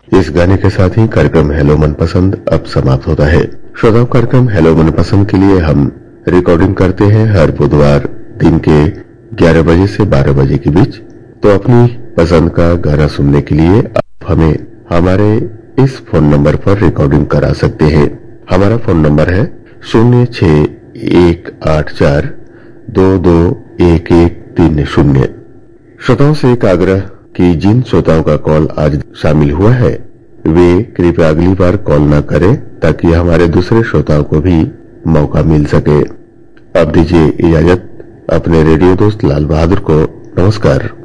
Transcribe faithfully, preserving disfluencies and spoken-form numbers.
इस गाने के साथ ही कार्यक्रम हेलो मनपसंद अब समाप्त होता है। श्रोताओं, कार्यक्रम हेलो मनपसंद के लिए हम रिकॉर्डिंग करते हैं हर बुधवार दिन के ग्यारह बजे से बारह बजे के बीच। तो अपनी पसंद का गाना सुनने के लिए आप हमें हमारे इस फोन नंबर पर रिकॉर्डिंग करा सकते हैं। हमारा फोन नंबर है शून्य छह एक आठ चार दो दो एक एक तीन शून्य। श्रोताओं से एक आग्रह कि जिन श्रोताओं का कॉल आज शामिल हुआ है वे कृपया अगली बार कॉल न करें, ताकि हमारे दूसरे श्रोताओं को भी मौका मिल सके। अब दीजिए इजाजत अपने रेडियो दोस्त लाल बहादुर को। नमस्कार।